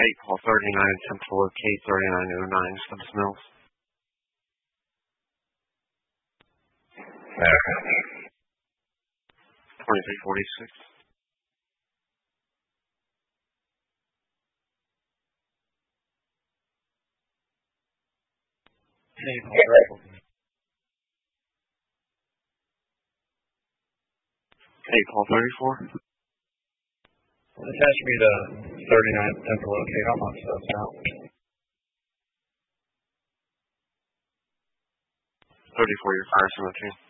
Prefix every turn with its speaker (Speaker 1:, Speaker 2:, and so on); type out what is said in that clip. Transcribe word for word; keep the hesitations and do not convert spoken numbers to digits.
Speaker 1: eight, call thirty-nine, attempt to locate thirty-nine oh nine, Stubbs Mills. twenty-three forty-six.
Speaker 2: Hey, call
Speaker 1: eight, call thirty-four.
Speaker 2: Attach me to thirty-nine, attempt to locate. I'm on Stubbs now.
Speaker 1: thirty-four, your fire cemetery.